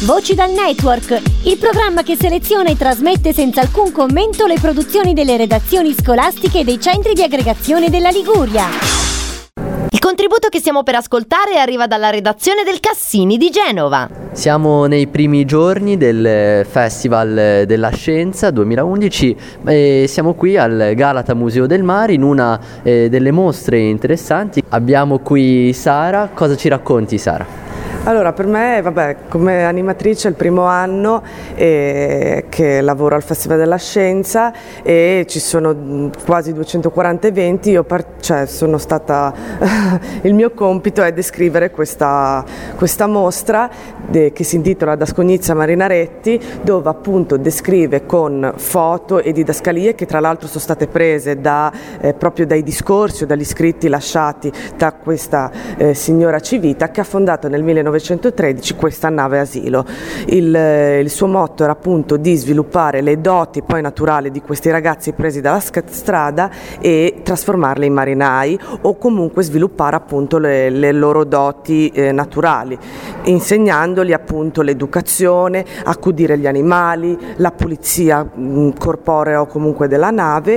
Voci dal Network, il programma che seleziona e trasmette senza alcun commento le produzioni delle redazioni scolastiche e dei centri di aggregazione della Liguria. Il contributo che stiamo per ascoltare arriva dalla redazione del Cassini di Genova. Siamo nei primi giorni del Festival della Scienza 2011 e siamo qui al Galata Museo del Mare in una delle mostre interessanti. Abbiamo qui Sara. Cosa ci racconti, Sara? Allora, per me, come animatrice è il primo anno che lavoro al Festival della Scienza e ci sono quasi 240 eventi. Sono stata il mio compito è descrivere questa mostra che si intitola D'Ascognizia Marinaretti, dove appunto descrive con foto e didascalie che tra l'altro sono state prese proprio dai discorsi o dagli scritti lasciati da questa signora Civita, che ha fondato nel 1913 questa nave asilo. Il suo motto era appunto di sviluppare le doti poi naturali di questi ragazzi presi dalla strada e trasformarle in marinai, o comunque sviluppare appunto le loro doti naturali, insegnandoli appunto l'educazione, accudire gli animali, la pulizia corporea o comunque della nave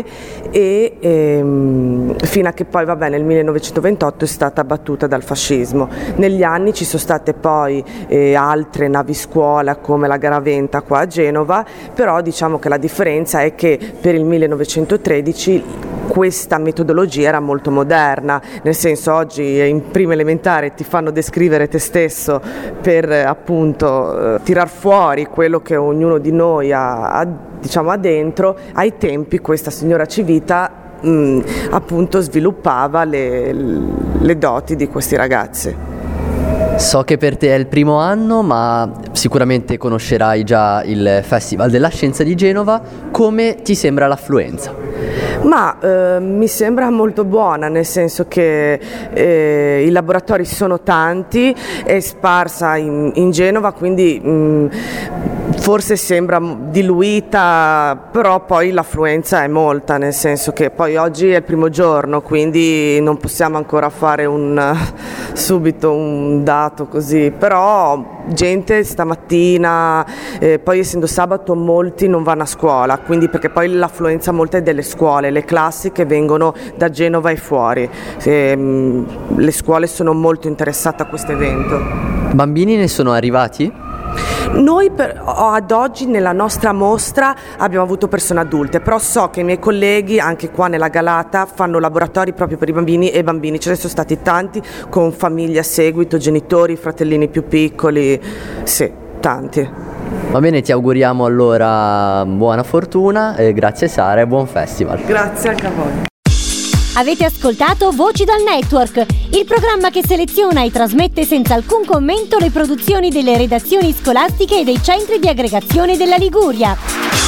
fino a che poi nel 1928 è stata abbattuta dal fascismo. Negli anni ci sono state poi altre navi scuola come la Garaventa qua a Genova, però diciamo che la differenza è che per il 1913 questa metodologia era molto moderna, nel senso oggi in prima elementare ti fanno descrivere te stesso per appunto tirar fuori quello che ognuno di noi ha dentro. Ai tempi questa signora Civita appunto sviluppava le doti di questi ragazzi. So che per te è il primo anno, ma sicuramente conoscerai già il Festival della Scienza di Genova. Come ti sembra l'affluenza? Mi sembra molto buona, nel senso che i laboratori sono tanti, è sparsa in Genova, quindi forse sembra diluita, però poi l'affluenza è molta, nel senso che poi oggi è il primo giorno, quindi non possiamo ancora fare subito un dato così, però gente stamattina, poi essendo sabato molti non vanno a scuola, quindi perché poi l'affluenza molta è delle scuole, le classi che vengono da Genova e fuori, le scuole sono molto interessate a questo evento. Bambini ne sono arrivati? Noi ad oggi nella nostra mostra abbiamo avuto persone adulte, però so che i miei colleghi anche qua nella Galata fanno laboratori proprio per i bambini e bambini, ce ne sono stati tanti con famiglie a seguito, genitori, fratellini più piccoli, sì, tanti. Va bene, ti auguriamo allora buona fortuna, grazie Sara e buon festival. Grazie anche a voi. Avete ascoltato Voci dal Network, il programma che seleziona e trasmette senza alcun commento le produzioni delle redazioni scolastiche e dei centri di aggregazione della Liguria.